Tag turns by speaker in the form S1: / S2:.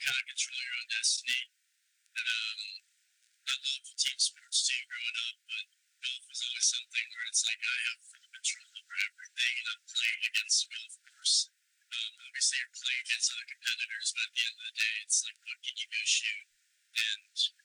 S1: kind of control your own destiny. And I love team sports too growing up, but golf was always something where it's like I have full control over everything, and I'm playing against a golf course. Obviously, you're playing against other competitors, but at the end of the day, it's like, what can you go shoot? And